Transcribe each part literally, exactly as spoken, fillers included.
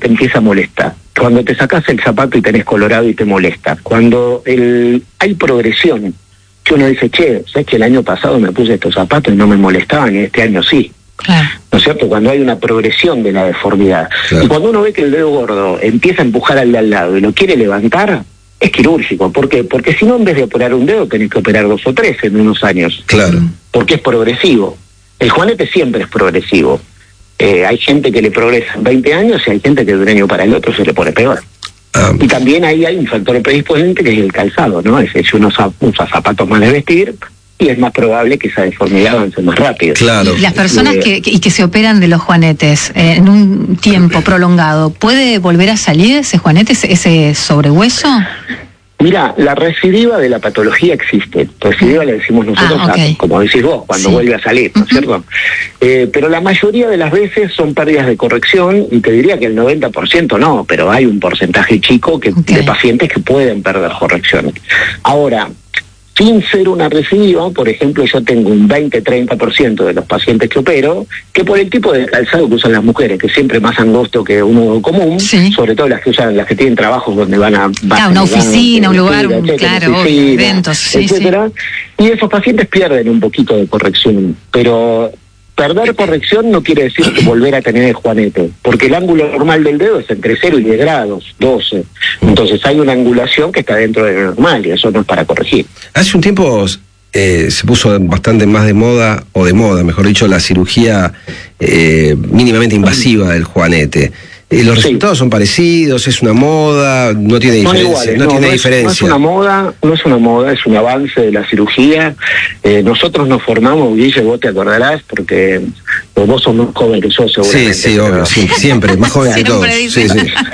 te empieza a molestar. Cuando te sacás el zapato y tenés colorado y te molesta. Cuando el, hay progresión, que uno dice, che, ¿sabes que el año pasado me puse estos zapatos y no me molestaban y este año sí? Claro. ¿No es cierto? Cuando hay una progresión de la deformidad. Claro. Y cuando uno ve que el dedo gordo empieza a empujar al de al lado y lo quiere levantar, es quirúrgico. ¿Por qué? Porque si no, en vez de operar un dedo, tenés que operar dos o tres en unos años. Claro. Porque es progresivo. El juanete siempre es progresivo. Eh, hay gente que le progresa en veinte años y hay gente que de un año para el otro se le pone peor. Um, y también ahí hay un factor predisponente que es el calzado, ¿no? Es decir, uno usa zapatos más de vestir y es más probable que esa deformidad avance más rápido. Claro. Y las personas eh, que, que, y que se operan de los juanetes eh, en un tiempo prolongado, ¿puede volver a salir ese juanete, ese, ese sobrehueso? Mira, la recidiva de la patología existe. Recidiva le decimos nosotros, ah, okay. a, como decís vos, cuando sí. vuelve a salir, ¿no es uh-huh. cierto? Eh, pero la mayoría de las veces son pérdidas de corrección, y te diría que el noventa por ciento no, pero hay un porcentaje chico que, okay. de pacientes que pueden perder corrección. Ahora, sin ser una recidiva, por ejemplo, yo tengo un veinte a treinta por ciento de los pacientes que opero, que por el tipo de calzado que usan las mujeres, que siempre es más angosto que uno común, sí. sobre todo las que usan, las que tienen trabajos donde van a... Claro, una oficina, un lugar, un, claro, oficina, eventos, sí, etcétera. Sí. Y esos pacientes pierden un poquito de corrección, pero... perder corrección no quiere decir que volver a tener el juanete, porque el ángulo normal del dedo es entre cero y diez grados, doce. Entonces hay una angulación que está dentro de lo normal y eso no es para corregir. Hace un tiempo eh, se puso bastante más de moda, o de moda, mejor dicho, la cirugía eh, mínimamente invasiva del juanete. Eh, los sí. resultados son parecidos, es una moda, no tiene Son diferencia. Iguales, no, no, tiene no diferencia. Es, no es una moda, no es una moda, es un avance de la cirugía. Eh, nosotros nos formamos, Guille, vos te acordarás, porque pues vos sos más joven que yo, seguramente. Sí, sí, obvio, sí, siempre, más joven que todos. Sí, sí.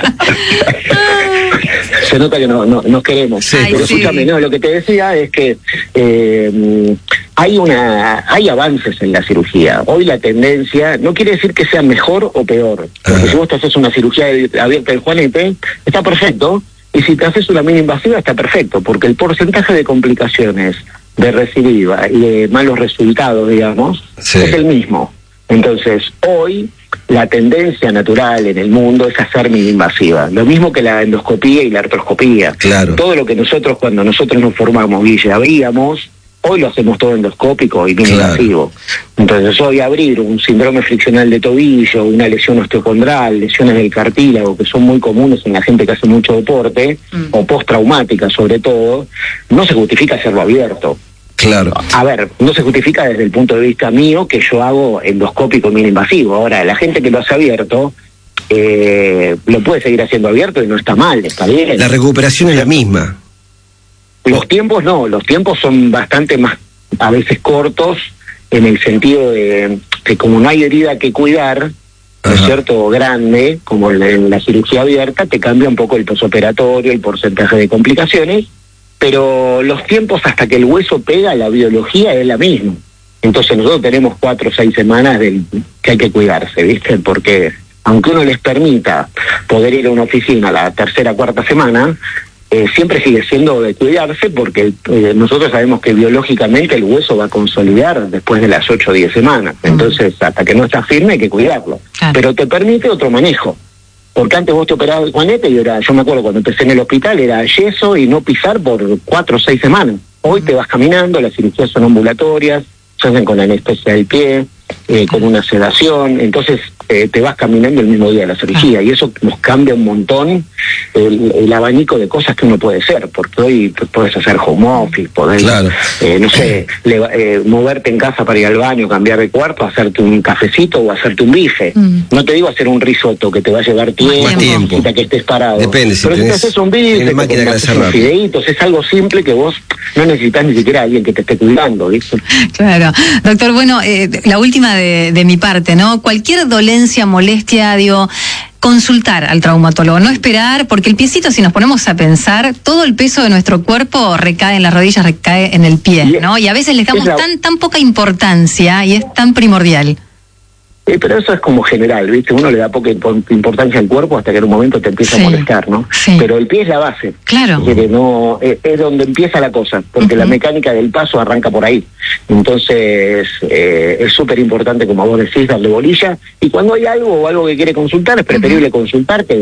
Se nota que no, no, nos queremos. Sí. Pero Ay, sí. escúchame, no, lo que te decía es que eh, hay una hay avances en la cirugía. Hoy la tendencia no quiere decir que sea mejor o peor. Porque Ajá. si vos te haces una cirugía abierta del juanete, está perfecto. Y si te haces una mini invasiva, está perfecto. Porque el porcentaje de complicaciones de recidiva y de malos resultados, digamos, sí. es el mismo. Entonces, hoy la tendencia natural en el mundo es hacer mini invasiva. Lo mismo que la endoscopía y la artroscopía. Claro. Todo lo que nosotros, cuando nosotros nos formamos, Guille, abríamos, hoy lo hacemos todo endoscópico y mini invasivo. Claro. Entonces, hoy abrir un síndrome friccional de tobillo, una lesión osteocondral, lesiones del cartílago, que son muy comunes en la gente que hace mucho deporte, mm. o postraumática sobre todo, no se justifica hacerlo abierto. Claro. A ver, no se justifica desde el punto de vista mío que yo hago endoscópico mini invasivo. Ahora, la gente que lo hace abierto, eh, lo puede seguir haciendo abierto y no está mal, está bien. La recuperación es la misma. Los tiempos no, los tiempos son bastante más, a veces cortos, en el sentido de que como no hay herida que cuidar, ¿no es cierto?, grande, como en la, en la cirugía abierta, te cambia un poco el posoperatorio, el porcentaje de complicaciones, pero los tiempos hasta que el hueso pega, la biología es la misma. Entonces nosotros tenemos cuatro o seis semanas del, que hay que cuidarse, ¿viste? Porque aunque uno les permita poder ir a una oficina la tercera, cuarta semana, eh, siempre sigue siendo de cuidarse porque eh, nosotros sabemos que biológicamente el hueso va a consolidar después de las ocho o diez semanas. Entonces, hasta que no está firme hay que cuidarlo. Claro. Pero te permite otro manejo. Porque antes vos te operabas el juanete y era, yo me acuerdo cuando empecé en el hospital, era yeso y no pisar por cuatro o seis semanas. Hoy te vas caminando, las cirugías son ambulatorias, se hacen con anestesia del pie, eh, con una sedación, entonces eh, te vas caminando el mismo día de la cirugía y eso nos cambia un montón el, el abanico de cosas que uno puede hacer, porque hoy puedes hacer home office, podés, claro. eh, no sé, le, eh, moverte en casa para ir al baño, cambiar de cuarto, hacerte un cafecito o hacerte un bife. Mm. No te digo hacer un risotto que te va a llevar tiempo, más tiempo. Hasta que estés parado. Depende, si pero tenés, si te haces un bife, te máquina haces unos fideitos, es algo simple que vos no necesitas ni siquiera a alguien que te esté cuidando, ¿viste? Claro. Doctor, bueno, eh, la última de, de mi parte, ¿no? Cualquier dolencia, molestia, digo, consultar al traumatólogo, no esperar, porque el piecito, si nos ponemos a pensar, todo el peso de nuestro cuerpo recae en las rodillas, recae en el pie, ¿no? Y a veces le damos la... tan, tan poca importancia y es tan primordial. Eh, pero eso es como general, ¿viste? Uno le da poca importancia al cuerpo hasta que en un momento te empieza sí, a molestar, ¿no? Sí. Pero el pie es la base. Claro. Es, que no, es, es donde empieza la cosa, porque uh-huh. la mecánica del paso arranca por ahí. Entonces, eh, es súper importante, como vos decís, darle bolilla. Y cuando hay algo o algo que quiere consultar, es preferible uh-huh. consultar que